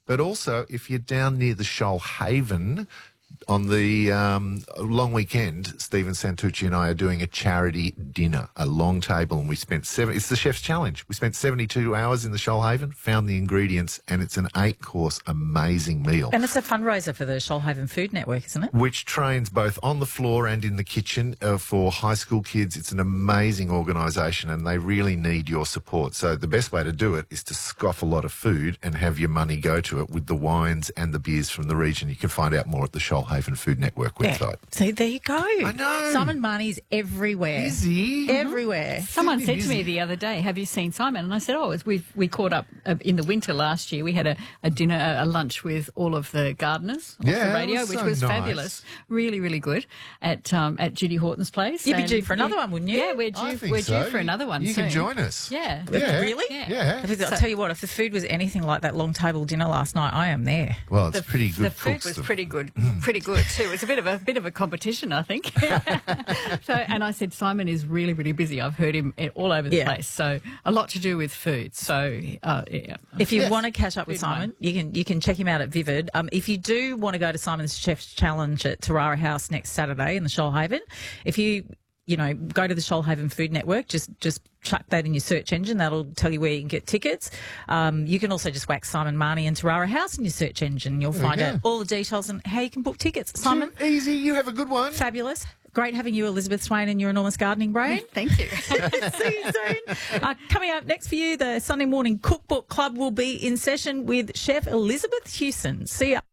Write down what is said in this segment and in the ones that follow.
But also, if you're down near the Shoalhaven on the long weekend, Stephen Santucci and I are doing a charity dinner, a long table, and we spent it's the Chef's Challenge. We spent 72 hours in the Shoalhaven, found the ingredients, and it's an 8-course amazing meal. And it's a fundraiser for the Shoalhaven Food Network, isn't it? Which trains both on the floor and in the kitchen for high school kids. It's an amazing organisation and they really need your support. So the best way to do it is to scoff a lot of food and have your money go to it with the wines and the beers from the region. You can find out more at the Shoalhaven Food Network website. Yeah. See, there you go. I know. Simon Marnie's everywhere. Is he? Everywhere. Someone said to me the other day, "Have you seen Simon?" And I said, "Oh, we caught up in the winter last year. We had a dinner, a lunch with all of the gardeners on the radio, which was fabulous, really, really good at Judy Horton's place." You'd be due for another one, wouldn't you? Yeah, we're due for another one. You soon. can join us. Yeah. Really? Yeah. I'll tell you what, if the food was anything like that long table dinner last night, I am there. Well, it's pretty good. The food was pretty good too. It was a bit of a competition, I think. And I said Simon is really, really busy. I've heard him all over the place. So a lot to do with food. So if you want to catch up with Simon, you can check him out at Vivid. If you do want to go to Simon's Chef's Challenge at Tarara House next Saturday in the Shoalhaven, if you go to the Shoalhaven Food Network, just chuck that in your search engine. That'll tell you where you can get tickets. You can also just whack Simon Marnie and Tarara House in your search engine. You'll find out all the details and how you can book tickets. Simon, easy. You have a good one. Fabulous. Great having you, Elizabeth Swain, and your enormous gardening brain. Thank you. See you soon. Coming up next for you, the Sunday Morning Cookbook Club will be in session with Chef Elizabeth Hewson. See ya.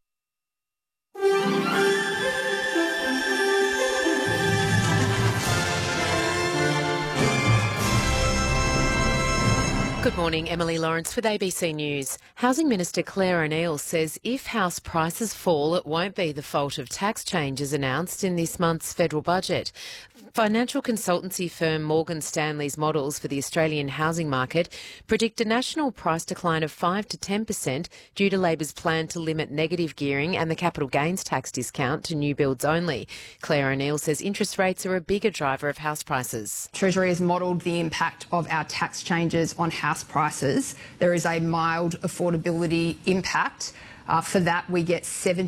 Good morning, Emily Lawrence with ABC News. Housing Minister Claire O'Neil says if house prices fall, it won't be the fault of tax changes announced in this month's federal budget. Financial consultancy firm Morgan Stanley's models for the Australian housing market predict a national price decline of 5 to 10% due to Labor's plan to limit negative gearing and the capital gains tax discount to new builds only. Claire O'Neil says interest rates are a bigger driver of house prices. Treasury has modelled the impact of our tax changes on house prices. There is a mild affordability impact. For that, we get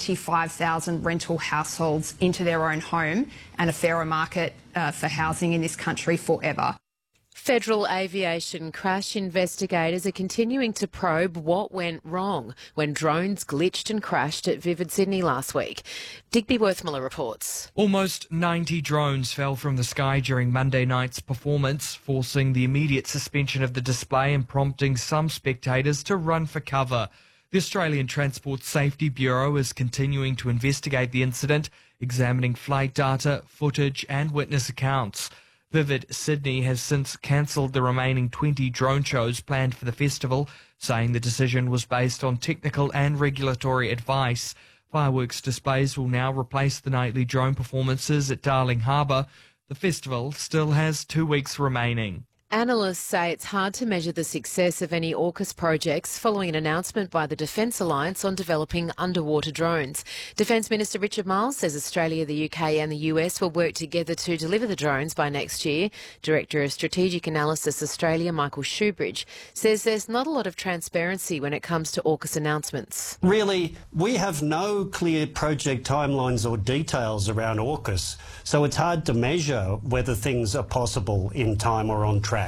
75,000 rental households into their own home and a fairer market for housing in this country forever. Federal aviation crash investigators are continuing to probe what went wrong when drones glitched and crashed at Vivid Sydney last week. Digby Worthmiller reports. Almost 90 drones fell from the sky during Monday night's performance, forcing the immediate suspension of the display and prompting some spectators to run for cover. The Australian Transport Safety Bureau is continuing to investigate the incident, examining flight data, footage and witness accounts. Vivid Sydney has since cancelled the remaining 20 drone shows planned for the festival, saying the decision was based on technical and regulatory advice. Fireworks displays will now replace the nightly drone performances at Darling Harbour. The festival still has 2 weeks remaining. Analysts say it's hard to measure the success of any AUKUS projects following an announcement by the Defence Alliance on developing underwater drones. Defence Minister Richard Marles says Australia, the UK and the US will work together to deliver the drones by next year. Director of Strategic Analysis Australia, Michael Shoebridge, says there's not a lot of transparency when it comes to AUKUS announcements. Really, we have no clear project timelines or details around AUKUS, so it's hard to measure whether things are possible in time or on track.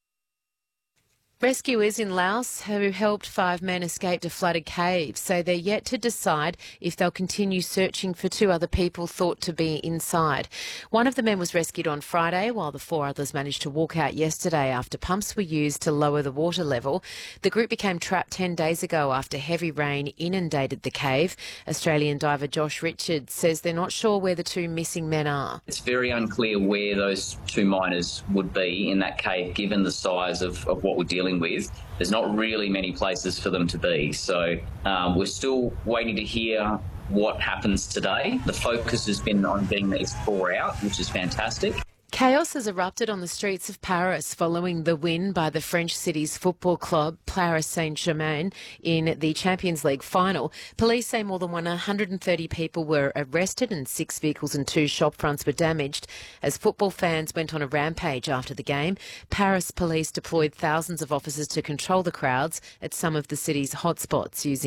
Rescuers in Laos who helped 5 men escape a flooded cave say they're yet to decide if they'll continue searching for 2 other people thought to be inside. One of the men was rescued on Friday, while the 4 others managed to walk out yesterday after pumps were used to lower the water level. The group became trapped 10 days ago after heavy rain inundated the cave. Australian diver Josh Richards says they're not sure where the 2 missing men are. It's very unclear where those 2 miners would be in that cave, given the size of what we're dealing with. There's not really many places for them to be, so we're still waiting to hear what happens today. The focus has been on getting these 4 out, which is fantastic. Chaos has erupted on the streets of Paris following the win by the French city's football club Paris Saint-Germain in the Champions League final. Police say more than 130 people were arrested and 6 vehicles and 2 shop fronts were damaged as football fans went on a rampage after the game. Paris police deployed thousands of officers to control the crowds at some of the city's hotspots using